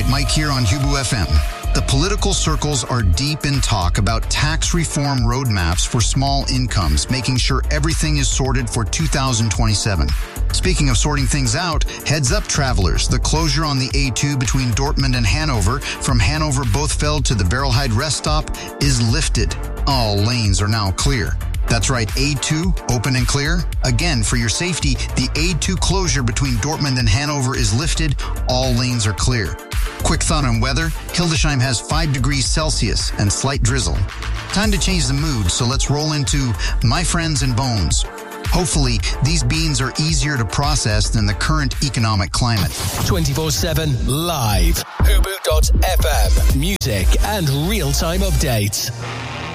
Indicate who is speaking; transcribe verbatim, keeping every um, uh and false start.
Speaker 1: Mike here on Hubu F M. The political circles are deep in talk about tax reform roadmaps for small incomes, making sure everything is sorted for two thousand twenty-seven. Speaking of sorting things out, heads up travelers. The closure on the A two between Dortmund and Hanover, from Hanover-Bothfeld to the Verelheide rest stop, is lifted. All lanes are now clear. That's right, A two, open and clear. Again, for your safety, the A two closure between Dortmund and Hanover is lifted. All lanes are clear. Quick thought on weather. Hildesheim has five degrees Celsius and slight drizzle. Time to change the mood, so let's roll into My Friends and Bones. Hopefully, these beans are easier to process than the current economic climate.
Speaker 2: twenty-four seven live. Hubu dot F M. Music and real-time updates.